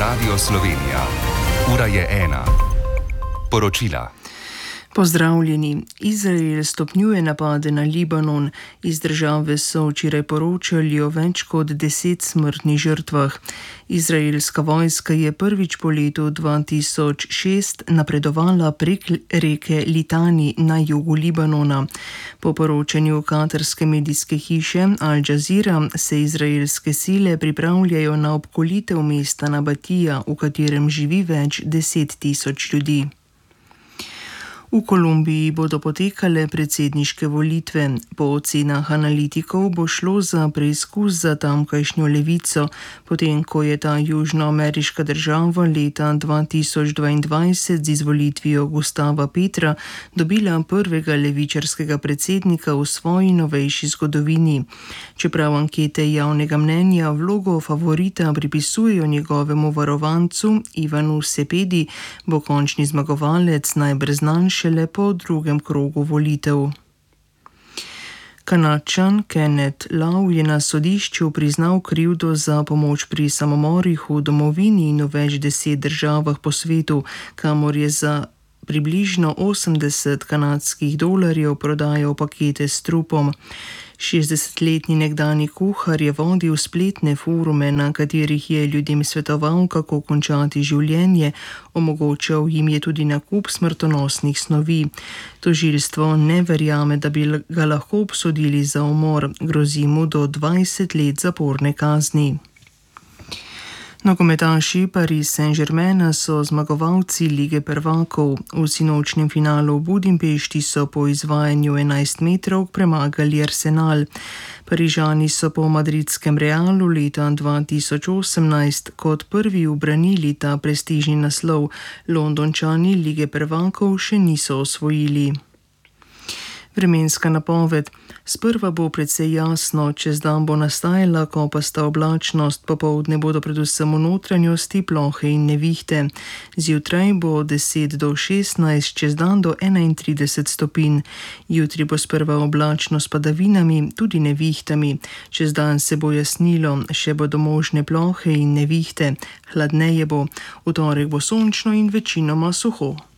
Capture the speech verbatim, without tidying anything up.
Radio Slovenija. Ura je ena. Poročila. Pozdravljeni. Izrael stopnjuje napade na Libanon. Iz države so včeraj poročali o več kot deset smrtnih žrtvah. Izraelska vojska je prvič po letu dva tisoč šest napredovala prek reke Litani na jugu Libanona. Po poročanju katarske medijske hiše Al Jazeera se izraelske sile pripravljajo na obkolitev mesta Nabatija, v katerem živi več deset tisoč ljudi. V Kolumbiji bodo potekale predsedniške volitve. Po ocenah analitikov bo šlo za preizkus za tamkajšnjo levico, potem ko je ta južnoameriška država leta dva tisoč dvaindvajset z izvolitvijo Gustava Petra dobila prvega levičarskega predsednika v svoji novejši zgodovini. Čeprav ankete javnega mnenja vlogo favorita pripisujejo njegovemu varovancu Ivanu Cepedi, bo končni zmagovalec najbrž znan šele po drugem krogu volitev. Kanadčan Kenneth Lau je na sodišču priznal krivdo za pomoč pri samomorih v domovini in v več deset državah po svetu, kamor je za približno osemdeset kanadskih dolarjev prodajal pakete s trupom. šestdesetletni nekdanji kuhar je vodil spletne forume, na katerih je ljudem svetoval, kako končati življenje, omogočal jim je tudi nakup smrtonosnih snovi. Tožilstvo ne verjame, da bi ga lahko obsodili za umor, grozi mu do dvajset let zaporne kazni. Nogometaši Paris Saint-Germaina so zmagovalci Lige prvakov. V sinočnjem finalu v Budimpešti so po izvajanju enajst metrov premagali Arsenal. Parižani so po madridskem Realu leta dva tisoč osemnajst kot prvi ubranili ta prestižni naslov. Londončani Lige prvakov še niso osvojili. Vremenska napoved. Sprva bo precej jasno, čez dan bo nastajala kopasta oblačnost, popoldne bodo predvsem v notranjosti plohe in nevihte. Zjutraj bo deset do šestnajst, čez dan do enaintrideset stopinj. Jutri bo sprva oblačno s padavinami, tudi nevihtami. Čez dan se bo jasnilo, še bodo možne plohe in nevihte. Hladneje bo. V torek bo sončno in večinoma suho.